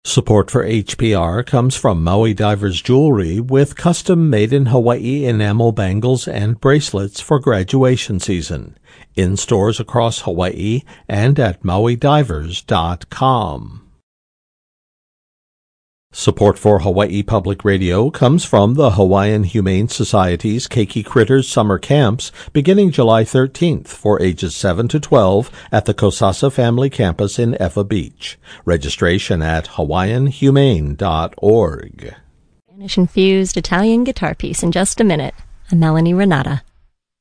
Support for HPR comes from Maui Divers Jewelry with custom made-in-Hawaii enamel bangles and bracelets for graduation season. In stores across Hawaii and at MauiDivers.com. Support for Hawaii Public Radio comes from the Hawaiian Humane Society's Keiki Critters Summer Camps beginning July 13th for ages 7 to 12 at the Kosasa Family Campus in Ewa Beach. Registration at hawaiianhumane.org. Spanish-infused Italian guitar piece in just a minute. I'm Melanie Renata.